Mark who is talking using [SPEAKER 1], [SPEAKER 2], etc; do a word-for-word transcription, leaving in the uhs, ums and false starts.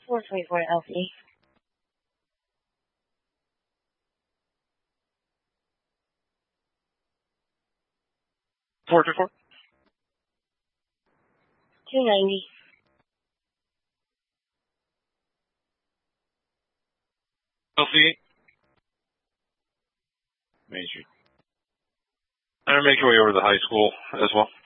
[SPEAKER 1] four forty-four L C.
[SPEAKER 2] four two four?
[SPEAKER 1] two ninety.
[SPEAKER 2] L C eight? Main Street. And make your way over to the high school as well.